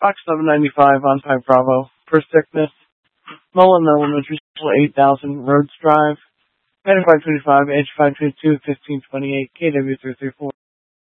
Fox 795 on 5 Bravo. First thickness. Mullen Elementary School, 8000 Rhodes Drive. 9525 H522 1528 KW334.